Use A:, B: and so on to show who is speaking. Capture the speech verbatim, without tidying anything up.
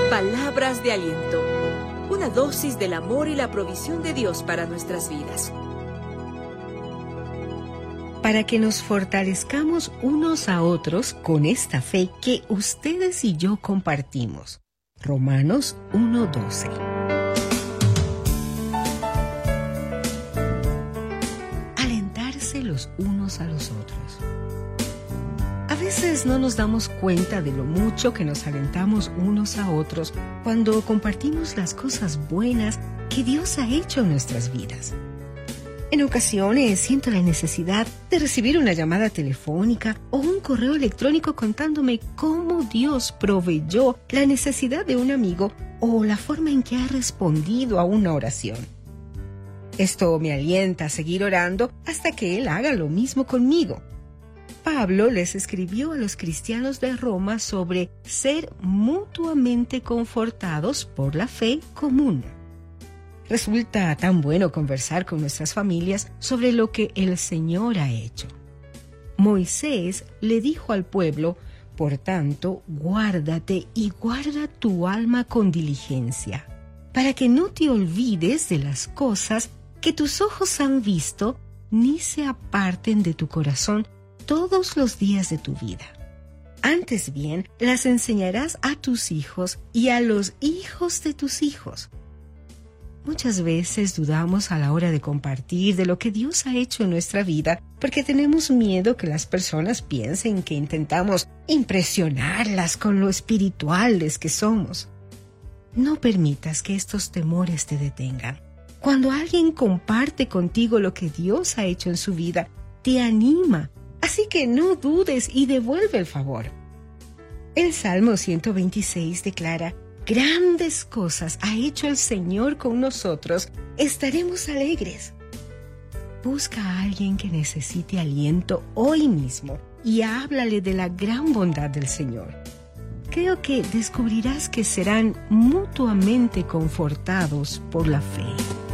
A: Palabras de aliento. Una dosis del amor y la provisión de Dios para nuestras vidas.
B: Para que nos fortalezcamos unos a otros con esta fe que ustedes y yo compartimos. Romanos uno doce. Alentarse los unos a los otros. A veces no nos damos cuenta de lo mucho que nos alentamos unos a otros cuando compartimos las cosas buenas que Dios ha hecho en nuestras vidas. En ocasiones siento la necesidad de recibir una llamada telefónica o un correo electrónico contándome cómo Dios proveyó la necesidad de un amigo o la forma en que ha respondido a una oración. Esto me alienta a seguir orando hasta que Él haga lo mismo conmigo. Pablo les escribió a los cristianos de Roma sobre ser mutuamente confortados por la fe común. Resulta tan bueno conversar con nuestras familias sobre lo que el Señor ha hecho. Moisés le dijo al pueblo, por tanto, guárdate y guarda tu alma con diligencia, para que no te olvides de las cosas que tus ojos han visto, ni se aparten de tu corazón todos los días de tu vida. Antes bien, las enseñarás a tus hijos y a los hijos de tus hijos. Muchas veces dudamos a la hora de compartir de lo que Dios ha hecho en nuestra vida porque tenemos miedo que las personas piensen que intentamos impresionarlas con lo espirituales que somos. No permitas que estos temores te detengan. Cuando alguien comparte contigo lo que Dios ha hecho en su vida, te anima, así que no dudes y devuelve el favor. El Salmo ciento veintiséis declara: grandes cosas ha hecho el Señor con nosotros, estaremos alegres. Busca a alguien que necesite aliento hoy mismo y háblale de la gran bondad del Señor. Creo que descubrirás que serán mutuamente confortados por la fe.